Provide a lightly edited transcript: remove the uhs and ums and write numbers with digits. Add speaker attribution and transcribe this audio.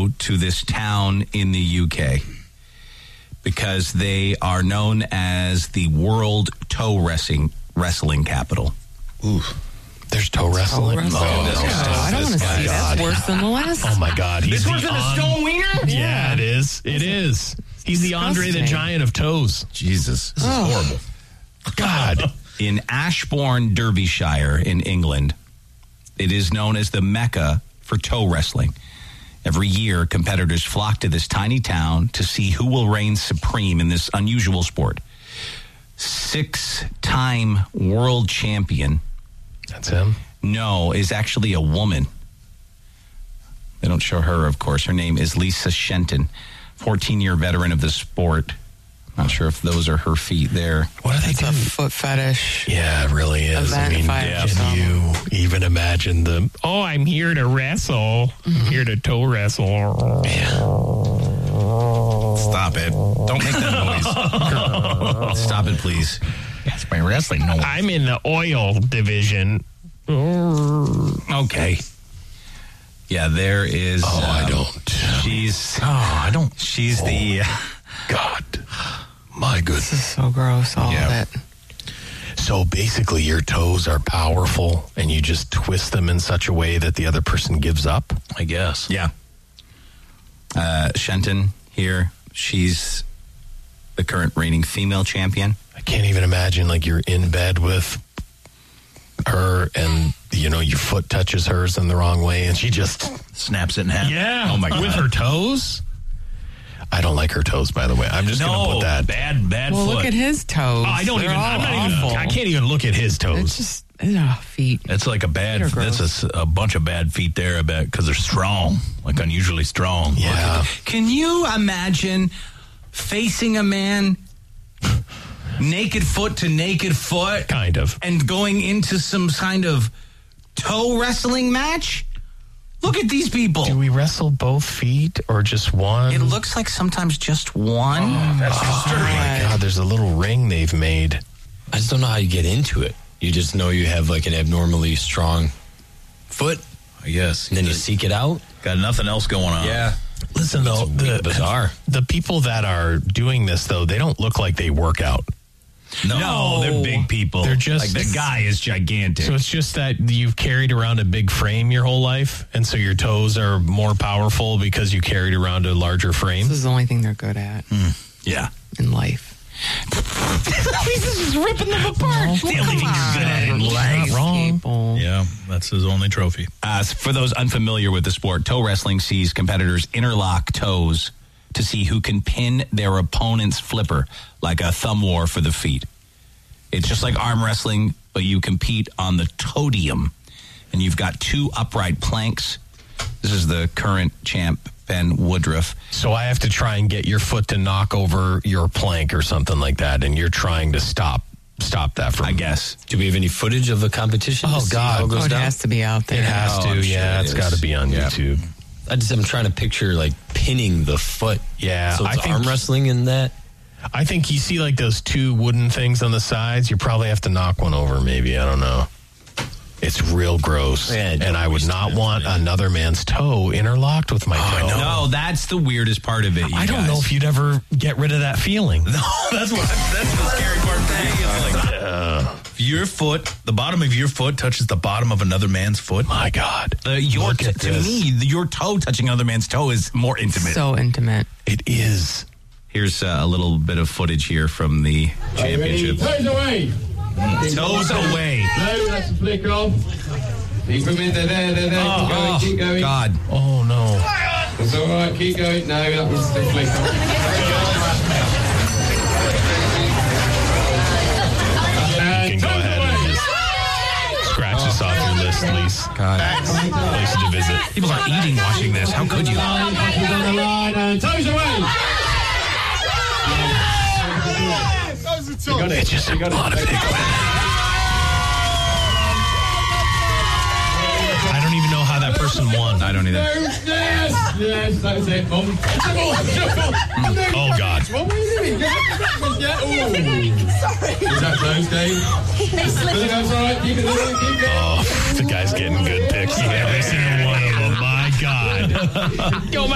Speaker 1: go to this town in the UK because they are known as the World Toe Wrestling Capital.
Speaker 2: Ooh. There's toe wrestling?
Speaker 3: I don't want to see that. That's worse than the last.
Speaker 2: Oh, my God.
Speaker 1: It's worse than a stone wiener?
Speaker 2: Yeah, it is. It is. He's the Andre the Giant of toes.
Speaker 1: Jesus.
Speaker 4: This is horrible.
Speaker 2: God.
Speaker 1: In Ashbourne, Derbyshire, in England, it is known as the Mecca for toe wrestling. Every year, competitors flock to this tiny town to see who will reign supreme in this unusual sport. 6-time world champion.
Speaker 2: That's him?
Speaker 1: No, is actually a woman. They don't show her, of course. Her name is Lisa Shenton, 14-year veteran of the sport. Not sure if those are her feet there.
Speaker 2: What are they
Speaker 3: It's a
Speaker 2: doing?
Speaker 3: foot fetish.
Speaker 2: Yeah, it really is.
Speaker 3: Event,
Speaker 2: Can you even imagine the, I'm here to wrestle. I'm here to toe wrestle.
Speaker 1: Stop it. Don't make that noise. Stop it, please.
Speaker 4: That's my wrestling noise.
Speaker 2: I'm in the oil division.
Speaker 1: Okay. Yeah, there is...
Speaker 2: I don't.
Speaker 1: She's the...
Speaker 2: God. My goodness.
Speaker 3: This is so gross, all of it.
Speaker 2: So basically your toes are powerful and you just twist them in such a way that the other person gives up?
Speaker 4: I guess.
Speaker 1: Yeah. Shenton here, she's the current reigning female champion.
Speaker 2: I can't even imagine, like, you're in bed with her and, your foot touches hers in the wrong way and she just...
Speaker 4: Snaps it in half.
Speaker 2: Yeah.
Speaker 4: Oh, my God.
Speaker 2: With her toes? I don't like her toes, by the way. I'm just going to put that.
Speaker 4: Bad
Speaker 3: Well,
Speaker 4: foot.
Speaker 3: look at his toes.
Speaker 2: I don't
Speaker 3: They're
Speaker 2: even.
Speaker 3: all awful.
Speaker 2: I can't even look at his toes.
Speaker 3: It's just feet.
Speaker 4: That's like a bad.
Speaker 3: They're gross.
Speaker 4: That's a bunch of bad feet there, I bet, because they're strong, like unusually strong.
Speaker 2: Yeah.
Speaker 1: Can you imagine facing a man naked foot to naked foot
Speaker 2: Kind of.
Speaker 1: and going into some kind of toe wrestling match? Look at these people.
Speaker 2: Do we wrestle both feet or just one?
Speaker 1: It looks like sometimes just one.
Speaker 2: Oh my God, there's a little ring they've made.
Speaker 5: I just don't know how you get into it. You just know you have like an abnormally strong foot,
Speaker 4: I guess.
Speaker 5: and then you seek it out.
Speaker 4: Got nothing else going on.
Speaker 5: Yeah.
Speaker 2: Listen, though,
Speaker 5: Bizarre.
Speaker 2: the people that are doing this, though, they don't look like they work out.
Speaker 1: No, they're big people.
Speaker 2: They're just-
Speaker 1: like the guy is gigantic.
Speaker 2: So it's just that you've carried around a big frame your whole life, and so your toes are more powerful because you carried around a larger frame.
Speaker 3: This is the only thing they're good at
Speaker 1: yeah.
Speaker 3: in life.
Speaker 1: This is ripping them apart. The only thing you're good at in life.
Speaker 2: Not wrong.
Speaker 3: People.
Speaker 4: Yeah, that's his only trophy.
Speaker 1: For those unfamiliar with the sport, toe wrestling sees competitors interlock toes to see who can pin their opponent's flipper, like a thumb war for the feet. It's just like arm wrestling, but you compete on the toedium. And you've got two upright planks. This is the current champ, Ben Woodruff.
Speaker 2: So I have to try and get your foot to knock over your plank or something like that, and you're trying to stop that from...
Speaker 1: I guess.
Speaker 5: Do we have any footage of a competition?
Speaker 2: Oh,
Speaker 5: to see
Speaker 2: God.
Speaker 5: how it goes
Speaker 3: It
Speaker 5: down?
Speaker 3: has to be out there.
Speaker 2: It has to,
Speaker 1: I'm sure
Speaker 2: yeah.
Speaker 1: it
Speaker 2: It's
Speaker 1: is.
Speaker 2: got to be on YouTube.
Speaker 5: I'm trying to picture like pinning the foot.
Speaker 2: Yeah,
Speaker 5: So it's
Speaker 2: I think-
Speaker 5: arm wrestling in that.
Speaker 2: I think you see like those two wooden things on the sides. You probably have to knock one over, maybe. I don't know. It's real gross.
Speaker 5: Yeah,
Speaker 2: and I would not want another man's toe interlocked with my toe.
Speaker 1: No, that's the weirdest part of it, you
Speaker 2: I don't
Speaker 1: guys.
Speaker 2: know if you'd ever get rid of that feeling.
Speaker 4: No, that's the scary part for me. It's like, if your foot, the bottom of your foot touches the bottom of another man's foot.
Speaker 2: My God.
Speaker 1: To
Speaker 2: this.
Speaker 1: me, your toe touching another man's toe is more intimate.
Speaker 3: So intimate.
Speaker 2: It is.
Speaker 1: Here's a little bit of footage here from the championship.
Speaker 6: Toes away.
Speaker 1: Toes away.
Speaker 6: No, that's a flick off. Keep them in there. Keep going.
Speaker 1: God.
Speaker 2: Oh, no.
Speaker 6: That's all right. Keep going. No, that was the flick off.
Speaker 2: You can go ahead and just scratch this off your list, Lise.
Speaker 1: God.
Speaker 2: Places to visit.
Speaker 1: People are eating watching this. How could you?
Speaker 6: Keep on the line and toes away.
Speaker 2: It's just a lot of big I don't even know how that person won.
Speaker 1: I don't either.
Speaker 6: Yes, that's it.
Speaker 2: Oh, God.
Speaker 6: What were you doing? Sorry. Is that close, Dave? That's all right. Keep it going. Keep going.
Speaker 2: Oh, the guy's getting good picks. Every single one of them. My God. Go,